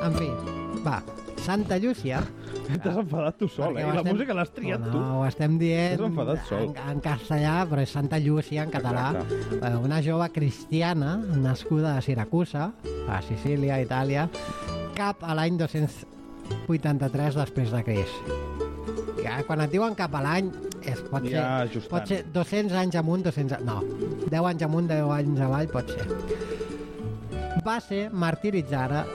En fi, va, Santa Llúcia... T'has enfadat tu sol, eh? La música l'has triat tu. No, ho estem dient T'has enfadat sol. en castellà, però és Santa Llúcia en català. Una jove cristiana nascuda a Siracusa, a Sicília, Itàlia, cap a l'any 283 després de Crist. Quan et diuen cap a l'any, pot ser 200 anys amunt, 200 anys... No, 10 anys amunt, 10 anys avall, pot ser. Va ser martiritzada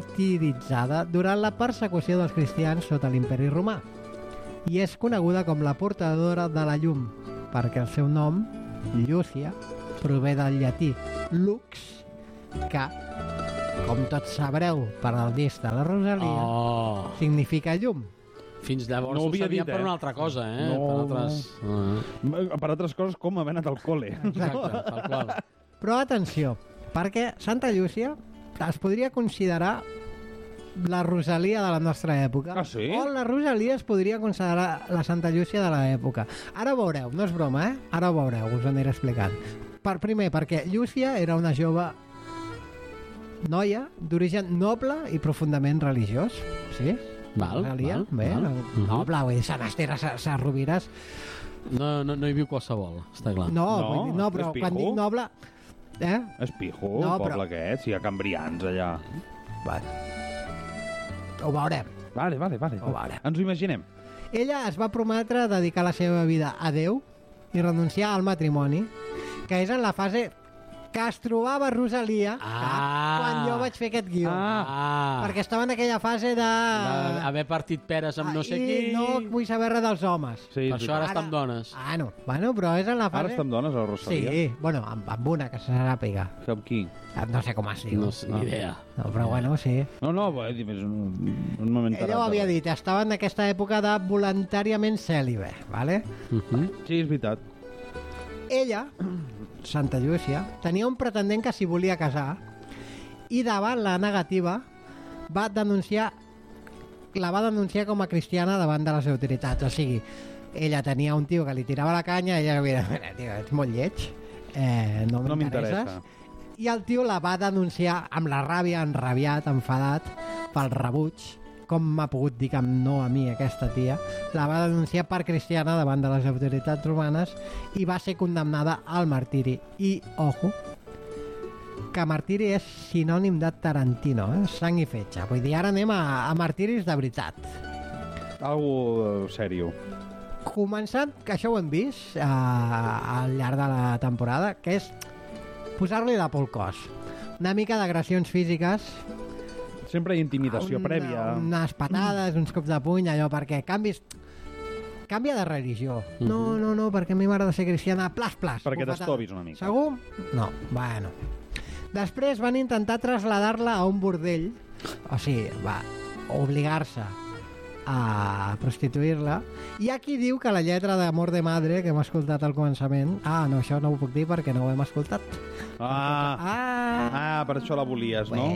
durant la persecució dels cristians sota l'imperi romà i és coneguda com la portadora de la llum perquè el seu nom, Llúcia, prové del llatí lux, que, com tots sabreu per al disc de la Rosalia, significa llum. Fins llavors no ho sabia per una altra cosa, eh? No. Per altres coses com haver anat al col·le. Exacte, tal qual. Però atenció, perquè Santa Llúcia es podria considerar la Rosalia de la nostra època. Ah, sí? O la Rosalia es podria considerar la Santa Llúcia de l'època. Ara ho veureu, no és broma, eh? Ara ho veureu, us ho aniré explicant. Primer, perquè Llúcia era una jove noia d'origen noble i profundament religiós. Sí? Val. Noble, vull dir, Sant Esteve, Sant Rovires... No hi viu qualsevol, està clar. No, però quan dic noble... És pijo, el poble aquest, si hi ha cambrians allà. Vale. Ho veurem. Vale. Ens ho imaginem. Ella es va prometre dedicar la seva vida a Déu i renunciar al matrimoni, que és en la fase que es trobava Rosalia quan jo vaig fer aquest guió. Perquè estava en aquella fase de... Haver partit peres amb no sé qui... I no vull saber res dels homes. Sí, per això ara està amb dones. Bueno, però és en la fase... Ara està amb dones, a Rosalia? Sí, bueno, amb una, que se sàpiga. Amb qui? No sé com es diu. No sé, ni idea. No, però bueno, sí. No, és un moment... Ella ho havia dit, estava en aquesta època de voluntàriament cèlibe, vale? Sí, és veritat. Ella, Santa Llúcia, tenia un pretendent que s'hi volia casar i davant la negativa la va denunciar com a cristiana davant de les autoritats. O sigui, ella tenia un tio que li tirava la canya i ella havia dit, tio, ets molt lleig, no m'interesses. I el tio la va denunciar amb la ràbia, enrabiat, enfadat pel rebuig. Com m'ha pogut dir que no a mi aquesta tia, la va denunciar per cristiana davant de les autoritats romanes i va ser condemnada al martiri. I, ojo, que martiri és sinònim de Tarantino, sang i fetge. Vull dir, ara anem a martiris de veritat. Algo sèrio. Començant, que això ho hem vist al llarg de la temporada, que és posar-li la por al cos. Una mica d'agressions físiques... Sempre hi ha intimidació prèvia. Unes patades, uns cops de puny, allò, perquè canvia de religió. No, perquè a mi m'agrada ser cristiana. Plas. Perquè t'estovis una mica. Segur? No, bueno. Després van intentar traslladar-la a un bordell, o sigui, va obligar-se a prostituir-la, i aquí diu que la lletra d'Amor de Madre que hem escoltat al començament, no, això no ho puc dir perquè no ho hem escoltat. Per això la volies, no?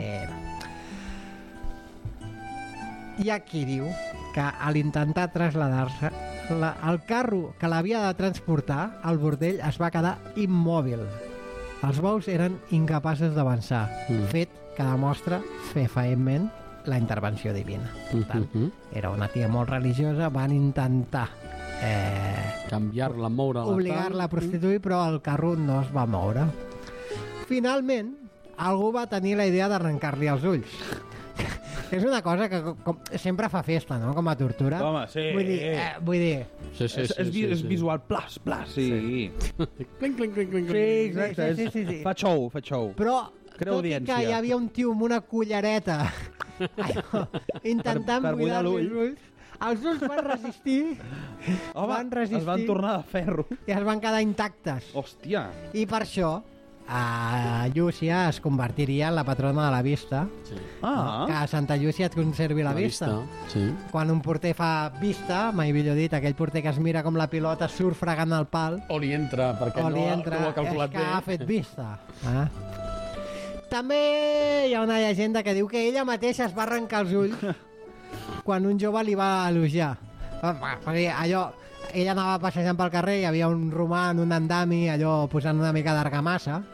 I aquí diu que a l'intentar traslladar-se el carro que l'havia de transportar al bordell es va quedar immòbil. Els bous eren incapaços d'avançar, fet que demostra fefaentment la intervenció divina. Per tant, era una tia molt religiosa, van intentar canviar-la, moure-la, obligar-la a prostituir, però el carro no es va moure. Finalment, algú va tenir la idea d'arrencar-li els ulls. És una cosa que sempre fa festa, no?, com a tortura. Home, sí. Vull dir... És visual, plas, sí. Clinc. Sí. Fa show. Però, tot i que hi havia un tio amb una cullereta intentant buidar els ulls, els ulls van resistir. Es van tornar de ferro. I es van quedar intactes. Hòstia. I per això Llúcia es convertiria en la patrona de la vista. Que a Santa Llúcia et conservi la vista. Quan un porter fa vista, mai millor dit, aquell porter que es mira com la pilota surt fregant el pal, o li entra perquè no ho ha calculat bé, és que ha fet vista. També hi ha una llegenda que diu que ella mateixa es va arrencar els ulls quan un jove li va elogiar. Allò, ella anava passejant pel carrer, hi havia un romà en un andami, allò posant una mica d'argamassa,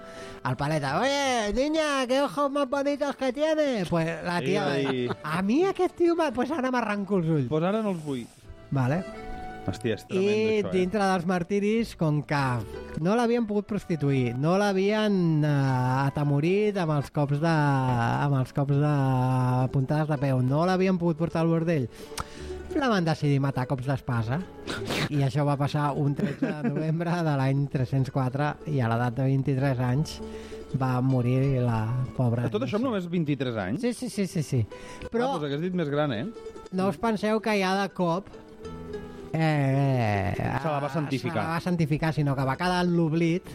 al paleta, oye, niña, qué ojos más bonitos que tiene. Pues la tia va dir, a mi aquest tio, pues ara m'arranco els ulls. Pues ara no els vull. Vale. Hòstia, és tremendo, I això, dintre dels martiris, com que no l'havien pogut prostituir, no l'havien atemorit amb els cops de puntades de peu, no l'havien pogut portar al bordell, la van decidir matar a cops d'espasa. I això va passar un 13 de novembre de l'any 304 i a l'edat de 23 anys va morir la pobra. Tot això amb només 23 anys? Sí. Però doncs hagués dit més gran, no us penseu que ja de cop se la va santificar. Se la va santificar, sinó que va quedar en l'oblit.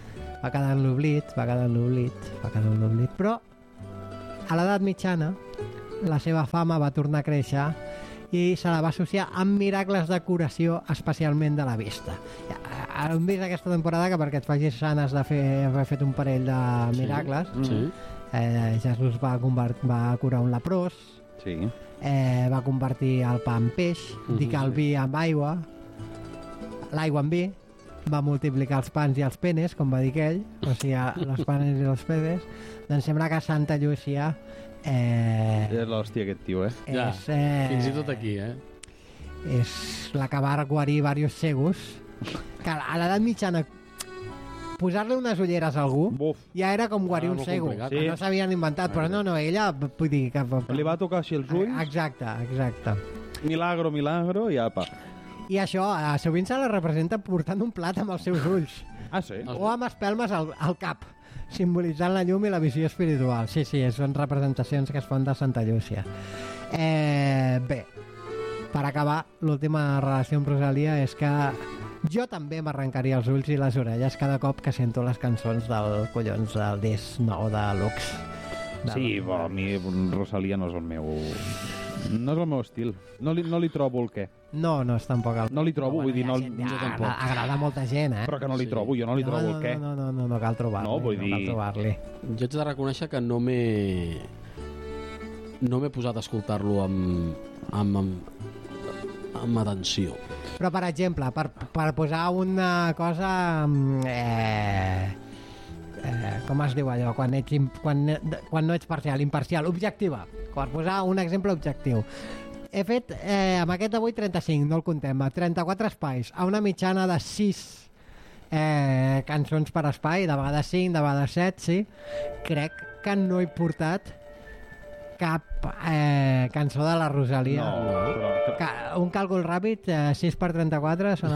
Però a l'edat mitjana la seva fama va tornar a créixer i se la va associar amb miracles de curació, especialment de la vista. Hem vist aquesta temporada que perquè et facis sant has d'haver fet un parell de miracles. Sí. Jesús va curar un leprós, Sí. va convertir el pa en peix, dic el vi en aigua, l'aigua en vi, va multiplicar els pans i els penes, com va dir aquell, o sigui, els panes i els penes. Doncs sembla que Santa Llúcia És l'hòstia aquest tio, Ja, fins i tot aquí, és la que va guarir diversos cegos, que a l'edat mitjana posar-li unes ulleres a algú ja era com guarir un cego, que no s'havien inventat, però no, ella, vull dir que... Li va tocar així els ulls. Exacte. Milagro, i apa. I això, sovint se la representa portant un plat amb els seus ulls. Ah, sí? O amb espelmes al cap, simbolitzant la llum i la visió espiritual. Sí, són representacions que es fan de Santa Llúcia. Bé, per acabar, l'última relació amb Rosalia és que jo també m'arrencaria els ulls i les orelles cada cop que sento les cançons del collons del disc nou de Lux. Sí, però a mi Rosalia no és el meu... No és el meu estil. No li trobo el què. No és tampoc el... No li trobo, vull dir, no... Jo tampoc. Agrada a molta gent, Però que no li trobo, jo no li trobo el què. No cal trobar-li. No, vull dir... No cal trobar-li. Jo haig de reconèixer que no m'he posat a escoltar-lo amb atenció. Però, per exemple, per posar una cosa... com es diu allò? Quan no ets parcial, imparcial, objectiva. Per posar un exemple objectiu. He fet, amb aquest avui, 35, no el contem, 34 espais, a una mitjana de 6 cançons per espai, de vegades 5, de vegades 7, sí. Crec que no he portat cap cançó de la Rosalia. Un càlcul ràpid, 6 per 34 són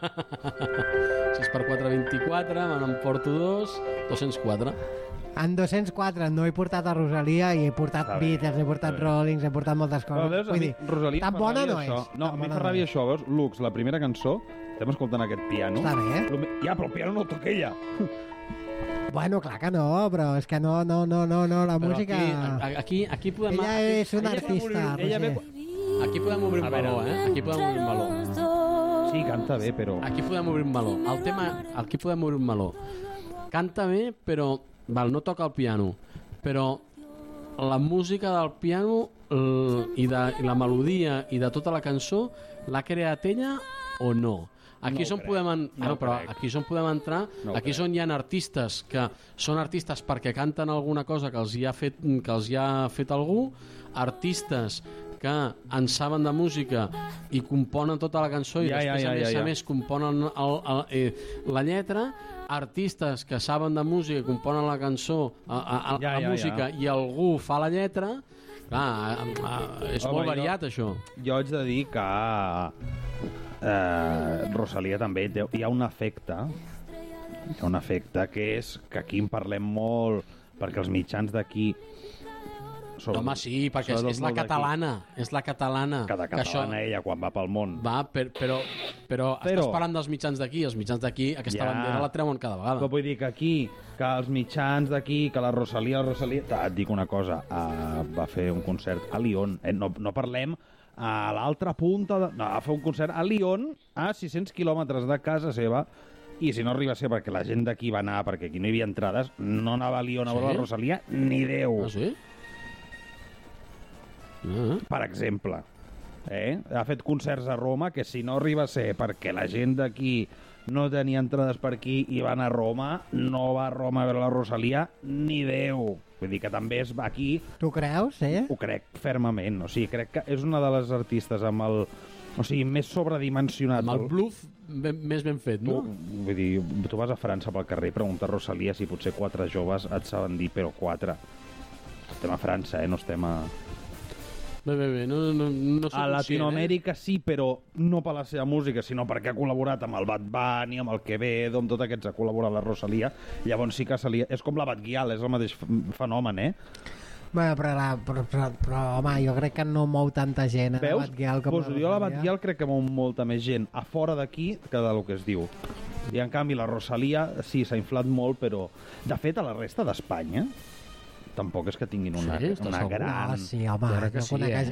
6 per 4, 24, me n'emporto 204. En 204 no he portat a Rosalia i he portat Beatles, he portat Rollings, he portat moltes coses. Veus, vull dir, Rosalia tan bona no és. No, a mi fa ràbia això, veus? Lux, la primera cançó, estem escoltant aquest piano. Està bé, Ja, però el piano no el toca ella. Bueno, clar que no, però és que no, la música... Aquí podem... Ella és una artista, Roger. Aquí podem obrir un meló, Aquí podem obrir un meló. Sí, canta bé, però... Aquí podem obrir un meló. Aquí podem obrir un meló. Canta bé, però... no toca el piano, però la música del piano i la melodia i de tota la cançó l'ha creat ella o no? Aquí és on podem entrar, aquí és on hi ha artistes que són artistes perquè canten alguna cosa que els hi ha fet algú, artistes que en saben de música i componen tota la cançó i després a més componen la lletra, artistes que saben de música i componen la cançó, la música i algú fa la lletra. Clar, és molt variat això. Jo haig de dir que Rosalia també hi ha un efecte que és que aquí en parlem molt perquè els mitjans d'aquí home, sí, perquè és la catalana. És la catalana. Cada catalana ella quan va pel món. Però estàs parlant dels mitjans d'aquí. Els mitjans d'aquí, aquesta bandera la treuen cada vegada. Però vull dir que aquí, que els mitjans d'aquí, que la Rosalia... Et dic una cosa, va fer un concert a Lyon. No parlem a l'altra punta... va fer un concert a Lyon, a 600 quilòmetres de casa seva, i si no arriba a ser perquè la gent d'aquí va anar, perquè aquí no hi havia entrades, no anava a Lyon a veure la Rosalia ni Déu. Ah, sí? Per exemple. Ha fet concerts a Roma, que si no arriba a ser perquè la gent d'aquí no tenia entrades per aquí i van a Roma, no va a Roma a veure la Rosalia ni Déu. Vull dir que també és aquí... Tu creus, Ho crec fermament. O sigui, crec que és una de les artistes amb el... O sigui, més sobredimensionat. Amb el bluff més ben fet, no? Vull dir, tu vas a França pel carrer i preguntes a Rosalia si potser 4 joves et saben dir, però 4. Estem a França, no estem a... Bé, no a Latinoamèrica sí, però no per la seva música, sinó perquè ha col·laborat amb el Bad Bunny, amb el Quevedo, amb tot aquests ha col·laborat la Rosalia. Llavors sí que és com la Batguial, és el mateix fenomen, Bé, però home, jo crec que no mou tanta gent a la Veus? Batguial com Pues la jo la Rosalia. Batguial crec que mou molta més gent a fora d'aquí que del que es diu. I en canvi la Rosalia sí, s'ha inflat molt, però de fet a la resta d'Espanya tampoc és que tinguin una Sí, estàs segur? gran... Sí, home, Jo crec que jo sí, conec